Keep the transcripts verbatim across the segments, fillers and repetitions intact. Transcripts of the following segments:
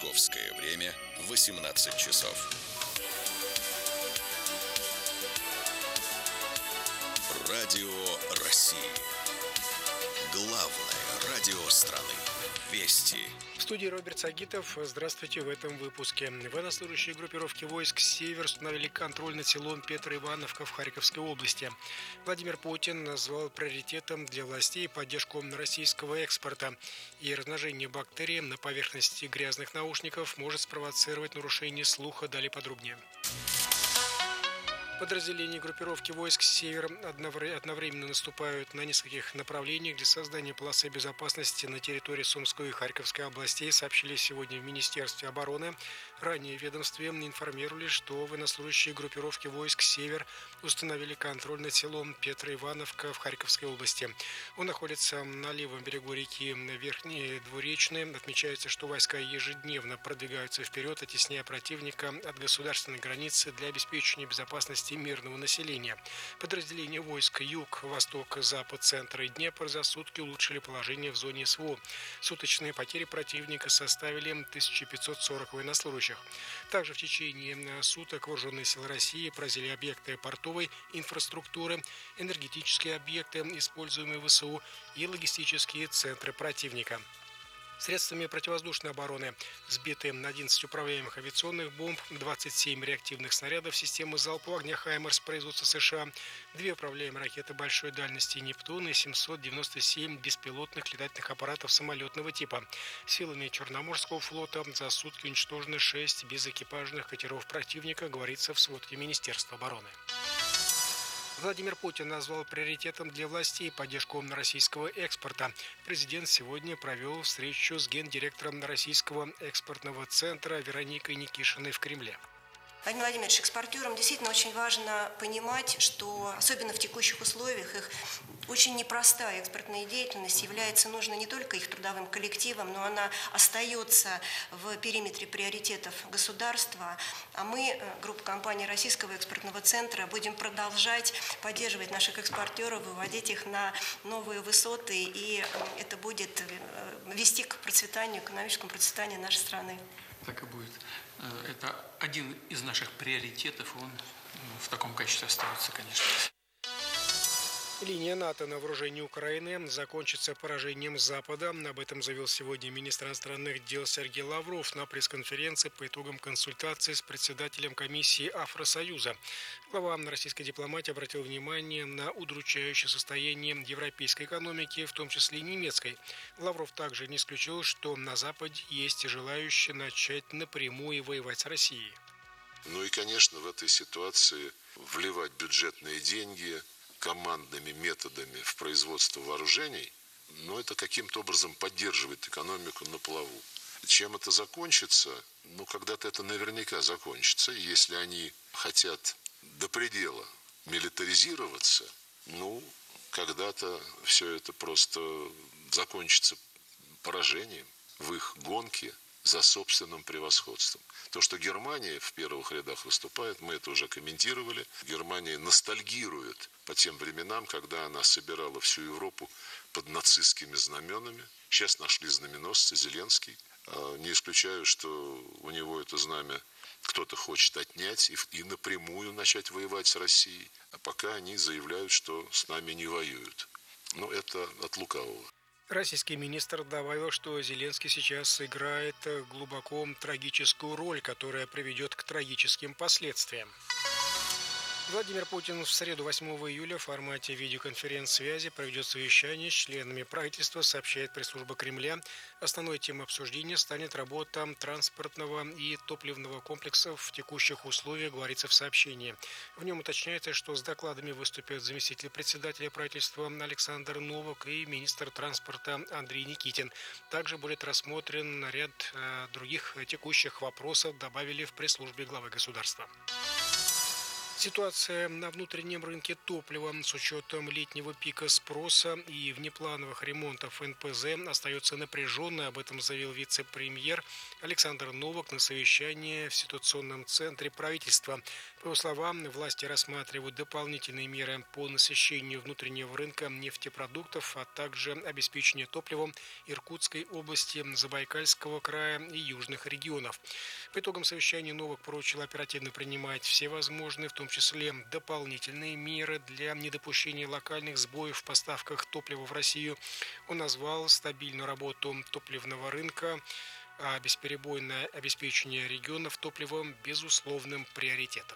Московское время восемнадцать часов. Радио России. Главное радио страны. Вести. В студии Роберт Сагитов. Здравствуйте в этом выпуске. Военнослужащие группировки войск «Север» установили контроль над селом Петроивановка в Харьковской области. Владимир Путин назвал приоритетом для властей поддержку российского экспорта. И размножение бактерий на поверхности грязных наушников может спровоцировать нарушение слуха. Далее подробнее. Подразделения группировки войск «Север» одновременно наступают на нескольких направлениях для создания полосы безопасности на территории Сумской и Харьковской областей, сообщили сегодня в Министерстве обороны. Ранее в ведомстве информировали, что военнослужащие группировки войск «Север» установили контроль над селом Петроивановка в Харьковской области. Он находится на левом берегу реки Верхние Двуречные. Отмечается, что войска ежедневно продвигаются вперед, оттесняя противника от государственной границы для обеспечения безопасности мирного населения. Подразделения войск Юг, Восток, Запад, Центр и Днепр за сутки улучшили положение в зоне СВО. Суточные потери противника составили тысяча пятьсот сорок военнослужащих. Также в течение суток вооруженные силы России поразили объекты портовой инфраструктуры, энергетические объекты, используемые ВСУ, и логистические центры противника. Средствами противовоздушной обороны сбиты одиннадцать управляемых авиационных бомб, двадцать семь реактивных снарядов системы залпового огня «Хаймерс» производства США, две управляемые ракеты большой дальности «Нептун» и семьсот девяносто семь беспилотных летательных аппаратов самолетного типа. Силами Черноморского флота за сутки уничтожены шесть безэкипажных катеров противника, говорится в сводке Министерства обороны. Владимир Путин назвал приоритетом для властей поддержку российского экспорта. Президент сегодня провел встречу с гендиректором Российского экспортного центра Вероникой Никишиной в Кремле. Владимир Владимирович, экспортерам действительно очень важно понимать, что особенно в текущих условиях их очень непростая экспортная деятельность является нужной не только их трудовым коллективам, но она остается в периметре приоритетов государства. А мы, группа компаний Российского экспортного центра, будем продолжать поддерживать наших экспортеров, выводить их на новые высоты, и это будет вести к процветанию, экономическому процветанию нашей страны. Так и будет. Это один из наших приоритетов, он в таком качестве остается, конечно. Линия НАТО на вооружении Украины закончится поражением Запада. Об этом заявил сегодня министр иностранных дел Сергей Лавров на пресс-конференции по итогам консультации с председателем комиссии Афросоюза. Глава российской дипломатии обратил внимание на удручающее состояние европейской экономики, в том числе и немецкой. Лавров также не исключил, что на Западе есть желающие начать напрямую воевать с Россией. Ну и, конечно, в этой ситуации вливать бюджетные деньги командными методами в производство вооружений, но это каким-то образом поддерживает экономику на плаву. Чем это закончится? Ну, когда-то это наверняка закончится. Если они хотят до предела милитаризироваться, ну, когда-то все это просто закончится поражением в их гонке за собственным превосходством. То, что Германия в первых рядах выступает, мы это уже комментировали. Германия ностальгирует по тем временам, когда она собирала всю Европу под нацистскими знаменами. Сейчас нашли знаменосца Зеленский. Не исключаю, что у него это знамя кто-то хочет отнять и, и напрямую начать воевать с Россией. А пока они заявляют, что с нами не воюют. Но это от лукавого. Российский министр добавил, что Зеленский сейчас играет глубоко трагическую роль, которая приведет к трагическим последствиям. Владимир Путин в среду восьмого июля в формате видеоконференц-связи проведет совещание с членами правительства, сообщает пресс-служба Кремля. Основной темой обсуждения станет работа транспортного и топливного комплексов в текущих условиях, говорится в сообщении. В нем уточняется, что с докладами выступят заместитель председателя правительства Александр Новак и министр транспорта Андрей Никитин. Также будет рассмотрен ряд э, других текущих вопросов, добавили в пресс-службе главы государства. Ситуация на внутреннем рынке топлива с учетом летнего пика спроса и внеплановых ремонтов эн пэ зэ остается напряженной. Об этом заявил вице-премьер Александр Новак на совещании в ситуационном центре правительства. По его словам, власти рассматривают дополнительные меры по насыщению внутреннего рынка нефтепродуктов, а также обеспечение топливом Иркутской области, Забайкальского края и южных регионов. По итогам совещания Новак поручил оперативно принимать все возможные, в том числе дополнительные меры для недопущения локальных сбоев в поставках топлива в Россию. Он назвал стабильную работу топливного рынка, а бесперебойное обеспечение регионов топливом безусловным приоритетом.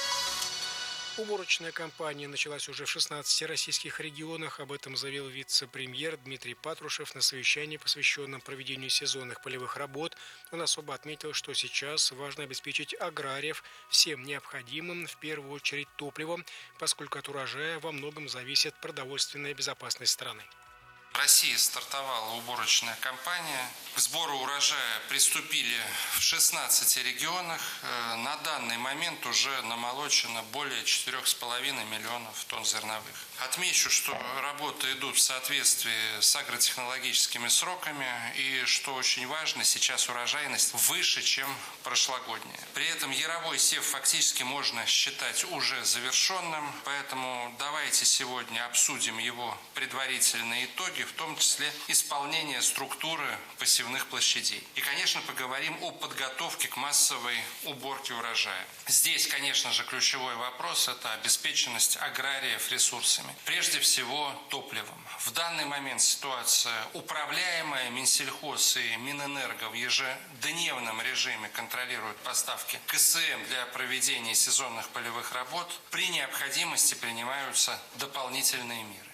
Уборочная кампания началась уже в шестнадцати российских регионах. Об этом заявил вице-премьер Дмитрий Патрушев на совещании, посвященном проведению сезонных полевых работ. Он особо отметил, что сейчас важно обеспечить аграриев всем необходимым, в первую очередь топливом, поскольку от урожая во многом зависит продовольственная безопасность страны. В России стартовала уборочная кампания. К сбору урожая приступили в шестнадцати регионах. На данный момент уже намолочено более четырёх с половиной миллионов тонн зерновых. Отмечу, что работы идут в соответствии с агротехнологическими сроками и, что очень важно, сейчас урожайность выше, чем прошлогодняя. При этом яровой сев фактически можно считать уже завершенным, поэтому давайте сегодня обсудим его предварительные итоги, в том числе исполнение структуры посевных площадей. И, конечно, поговорим о подготовке к массовой уборке урожая. Здесь, конечно же, ключевой вопрос – это обеспеченность аграриев ресурсами. Прежде всего, топливом. В данный момент ситуация управляемая. Минсельхоз и Минэнерго в ежедневном режиме контролируют поставки ка эс эм для проведения сезонных полевых работ. При необходимости принимаются дополнительные меры.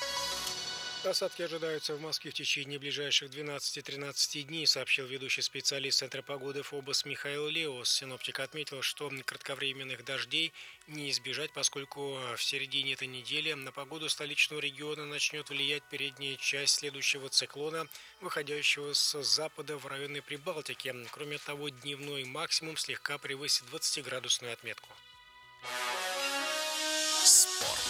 Осадки ожидаются в Москве в течение ближайших двенадцати-тринадцати дней, сообщил ведущий специалист Центра погоды ФОБОС Михаил Леос. Синоптик отметил, что кратковременных дождей не избежать, поскольку в середине этой недели на погоду столичного региона начнет влиять передняя часть следующего циклона, выходящего с запада в районы Прибалтики. Кроме того, дневной максимум слегка превысит двадцатиградусную отметку. Спорт.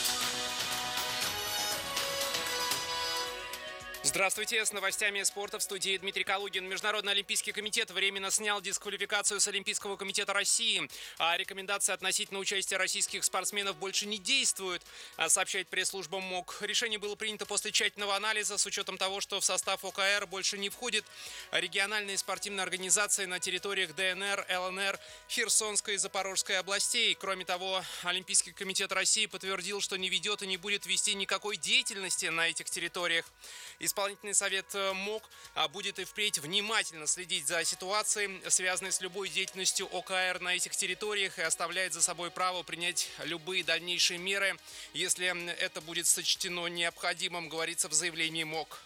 Здравствуйте, с новостями спорта в студии Дмитрий Калугин. Международный олимпийский комитет временно снял дисквалификацию с Олимпийского комитета России. А рекомендации относительно участия российских спортсменов больше не действуют, сообщает пресс-служба МОК. Решение было принято после тщательного анализа с учетом того, что в состав о ка эр больше не входят региональные спортивные организации на территориях дэ эн эр, эл эн эр, Херсонской и Запорожской областей. Кроме того, Олимпийский комитет России подтвердил, что не ведет и не будет вести никакой деятельности на этих территориях. Исполнительный совет МОК будет и впредь внимательно следить за ситуацией, связанной с любой деятельностью о ка эр на этих территориях, и оставляет за собой право принять любые дальнейшие меры, если это будет сочтено необходимым, говорится в заявлении МОК.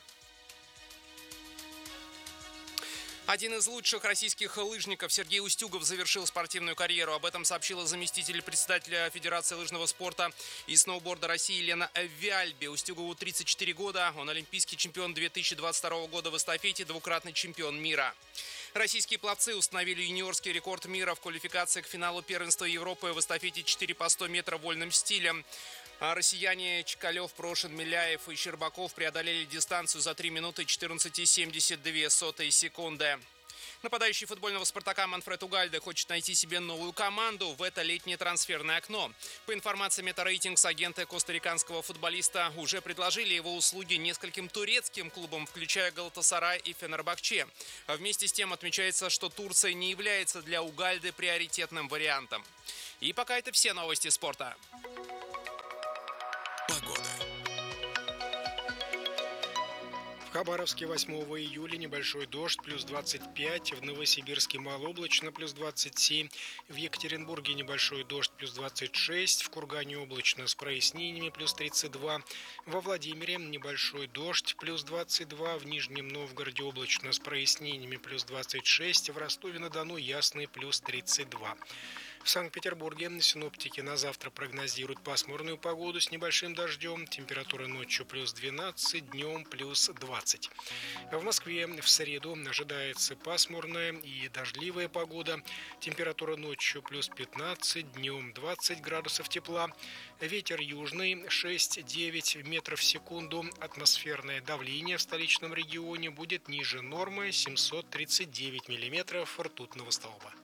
Один из лучших российских лыжников Сергей Устюгов завершил спортивную карьеру. Об этом сообщила заместитель председателя Федерации лыжного спорта и сноуборда России Лена Вяльби. Устюгову тридцать четыре года. Он олимпийский чемпион две тысячи двадцать второго года в эстафете, двукратный чемпион мира. Российские пловцы установили юниорский рекорд мира в квалификации к финалу первенства Европы в эстафете четыре по сто метров вольным стилем. Россияне Чкалев, Прошин, Миляев и Щербаков преодолели дистанцию за три минуты четырнадцать целых семьдесят две сотых секунды. Нападающий футбольного «Спартака» Манфред Угальде хочет найти себе новую команду в это летнее трансферное окно. По информации Метарейтингс, агенты костариканского футболиста уже предложили его услуги нескольким турецким клубам, включая Галатасарай и Фенербахче. Вместе с тем отмечается, что Турция не является для Угальде приоритетным вариантом. И пока это все новости спорта. Погода. В Хабаровске восьмого июля небольшой дождь, плюс двадцать пять, в Новосибирске малооблачно, плюс двадцать семь, в Екатеринбурге небольшой дождь, плюс двадцать шесть, в Кургане облачно с прояснениями, плюс тридцать два, во Владимире небольшой дождь, плюс двадцать два, в Нижнем Новгороде облачно с прояснениями, плюс двадцать шесть, в Ростове-на-Дону ясный, плюс тридцать два. В Санкт-Петербурге синоптики на завтра прогнозируют пасмурную погоду с небольшим дождем. Температура ночью плюс двенадцать, днем плюс двадцать. В Москве в среду ожидается пасмурная и дождливая погода. Температура ночью плюс пятнадцать, днем двадцать градусов тепла. Ветер южный шесть-девять метров в секунду. Атмосферное давление в столичном регионе будет ниже нормы семьсот тридцать девять миллиметров ртутного столба.